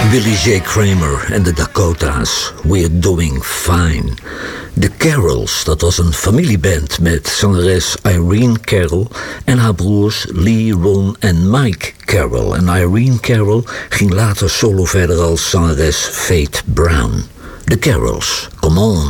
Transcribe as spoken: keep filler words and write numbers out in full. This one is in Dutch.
Billy J. Kramer en de Dakota's, We're Doing Fine. De Carrolls, dat was een familieband met zangeres Irene Carroll en haar broers Lee, Ron en Mike Carroll. En Irene Carroll ging later solo verder als zangeres Faith Brown. De Carrolls, come on.